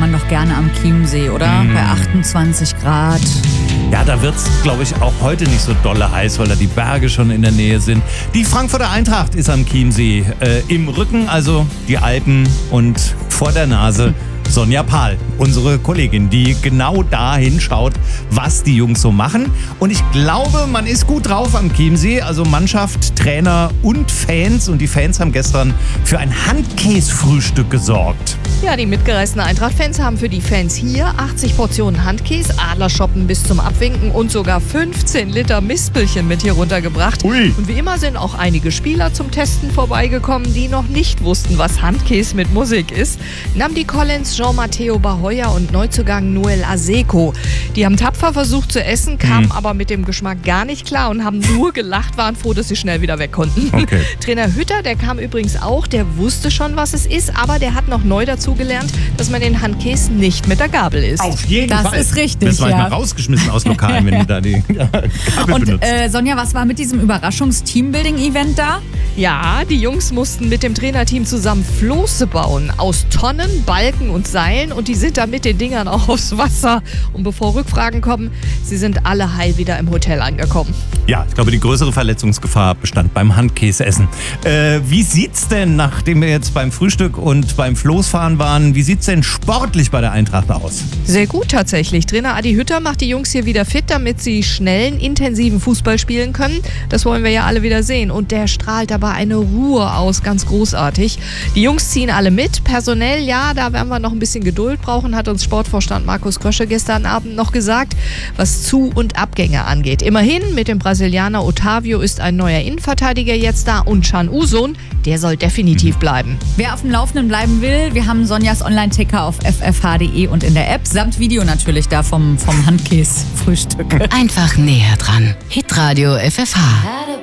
man doch gerne am Chiemsee, oder? Bei 28 Grad. Ja, da wird's, glaube ich, auch heute nicht so dolle heiß, weil da die Berge schon in der Nähe sind. Die Frankfurter Eintracht ist am Chiemsee. Im Rücken also die Alpen und vor der Nase Sonja Pahl, unsere Kollegin, die genau da hinschaut, was die Jungs so machen. Und ich glaube, man ist gut drauf am Chiemsee. Also Mannschaft, Trainer und Fans. Und die Fans haben gestern für ein Handkäsefrühstück gesorgt. Ja, die mitgereisten Eintracht-Fans haben für die Fans hier 80 Portionen Handkäse, Adlerschoppen bis zum Abwinken und sogar 15 Liter Mispelchen mit hier runtergebracht. Ui. Und wie immer sind auch einige Spieler zum Testen vorbeigekommen, die noch nicht wussten, was Handkäse mit Musik ist. Namdi Collins, Jean-Matteo Bahoya und Neuzugang Noel Aseko. Die haben tapfer versucht zu essen, kamen aber mit dem Geschmack gar nicht klar und haben nur gelacht, waren froh, dass sie schnell wieder weg konnten. Okay. Trainer Hütter, der kam übrigens auch, der wusste schon, was es ist, aber der hat noch neu dazu gelernt, dass man den Handkäse nicht mit der Gabel isst. Auf jeden Das Fall. ist richtig, Das war ja. mal rausgeschmissen aus Lokalen, wenn die da die Gabel Und benutzt. Sonja, was war mit diesem Überraschungs-Teambuilding-Event da? Ja, die Jungs mussten mit dem Trainerteam zusammen Floße bauen. Aus Tonnen, Balken und Seilen. Und die sind da mit den Dingern auch aufs Wasser. Und bevor Rückfragen kommen, sie sind alle heil wieder im Hotel angekommen. Ja, ich glaube, die größere Verletzungsgefahr bestand beim Handkäseessen. Wie sieht's denn, nachdem wir jetzt beim Frühstück und beim Floßfahren waren, wie sieht's denn sportlich bei der Eintracht aus? Sehr gut tatsächlich. Trainer Adi Hütter macht die Jungs hier wieder fit, damit sie schnellen, intensiven Fußball spielen können. Das wollen wir ja alle wieder sehen. Und der strahlt dabei eine Ruhe aus, ganz großartig. Die Jungs ziehen alle mit. Personell, ja, da werden wir noch ein bisschen Geduld brauchen, hat uns Sportvorstand Markus Krösche gestern Abend noch gesagt, was Zu- und Abgänge angeht. Immerhin, mit dem Brasilianer Otavio ist ein neuer Innenverteidiger jetzt da und Can Uzon, der soll definitiv bleiben. Wer auf dem Laufenden bleiben will, wir haben Sonjas Online-Ticker auf ffh.de und in der App, samt Video natürlich da vom Handkäse-Frühstück. Einfach näher dran. Hitradio FFH.